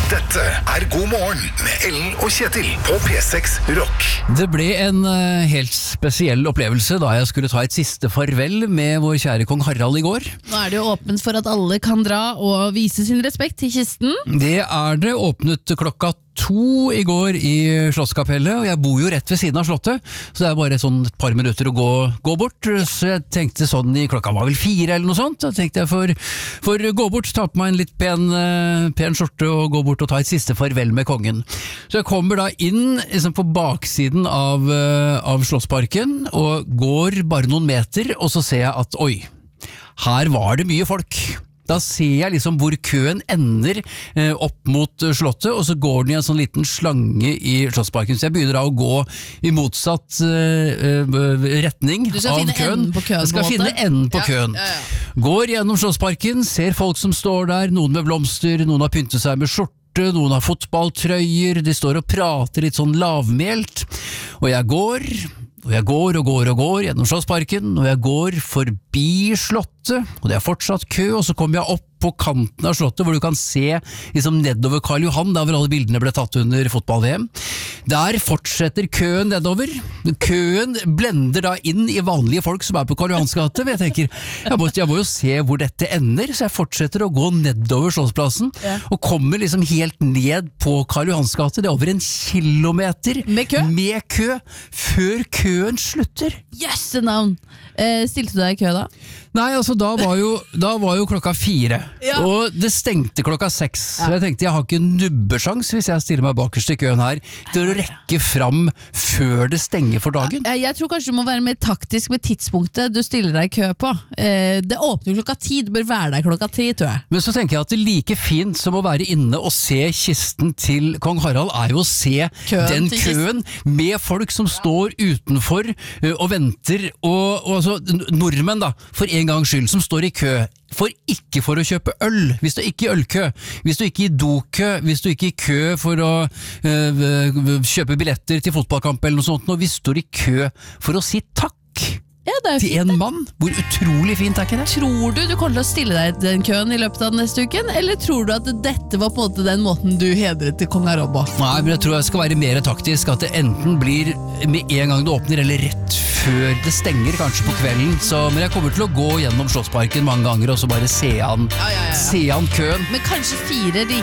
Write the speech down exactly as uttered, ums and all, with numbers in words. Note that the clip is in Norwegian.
Dette er God morgen med Ellen og Kjetil på P seks Rock. Det ble en uh, helt spesiell opplevelse da jeg skulle ta et siste farvel med vår kjære kong Harald i går. Nå er det jo åpent for at alle kan dra og vise sin respekt til kisten. Det er det, åpnet klokka to i går i Slottskapellet, og jeg bor jo rett ved siden av slottet, så det er bare sånn et par minutter å gå, gå bort, så jeg tenkte sånn i klokka var vel fire eller noe sånt, da tenkte jeg for, for gå bort, ta på meg en litt pen, uh, pen skjorte og gå bort og ta et siste farvel med kongen. Så jeg kommer da inn liksom på baksiden av, uh, av Slottsparken og går bare noen meter, og så ser jeg at oi, her var det mye folk. Da ser jeg liksom hvor køen ender eh, opp mot slottet, og så går den i en sånn liten slange i Slottsparken. Så jeg begynner da å gå i motsatt eh, retning du skal av finne køen. Enden på køen. Jeg skal på finne enden på ja, køen. Ja, ja. Går gjennom Slottsparken, ser folk som står der, noen med blomster, noen har pyntet seg med skjorte, noen har fotballtrøyer, de står og prater litt sånn lavmælt, og jeg går... Og jeg går og går og går gjennom Slottsparken, og jeg går forbi slottet, og det er fortsatt kø, og så kommer jeg opp på kanten av slottet, hvor du kan se liksom nedover Karl Johan, der hvor alle bildene ble tatt under fotball-V M. Der fortsetter køen nedover. Køen blender da inn i vanlige folk som er på Karl Johans gate, men jeg tenker, jeg må, jeg må jo se hvor dette ender, så jeg fortsetter å gå nedover Slottsplassen, ja. Og kommer liksom helt ned på Karl Johans gate, det er over en kilometer med kø, med kø før køen slutter. Jøsse navn! Eh, stilte du deg i kø da? Nei, altså da var jo, da var jo klokka fire, ja. Og det stengte klokka seks, ja. Så jeg tenkte jeg har ikke nubbesjans hvis jeg stiller meg bakerst i køen her til å rekke fram før det stenger for dagen. Ja, jeg tror kanskje du må være mer taktisk med tidspunktet du stiller deg i kø på. Eh, det åpner klokka ti, du bør være der klokka ti, tror jeg. Men så tenker jeg at det like fint som å være inne og se kisten til kong Harald er jo å se køen den køen med folk som ja. Står utenfor uh, og venter, og, og altså nordmenn da, for en gang skyld, som står i kø, for ikke for å kjøpe øl, hvis du ikke er i ølkø, hvis du ikke er i dokø, hvis du ikke er i kø for å øh, kjøpe billetter til fotballkamp eller noe sånt, og vi står i kø for å si takk. Ja, det er til en mann. Hvor utrolig fint er ikke det? Tror du du kommer til å stille deg i den køen i løpet av neste uken, eller tror du at dette var på en måte den måten du hedret til kong Harald på? Nei, men jeg tror jeg skal være mer taktisk, at det enten blir med en gang det åpner, eller rett før det stenger, kanskje på kvelden. Så, men jeg kommer til å gå gjennom Slottsparken mange ganger, og så bare se an, ja, ja, ja. Se an køen. Men kanskje fire like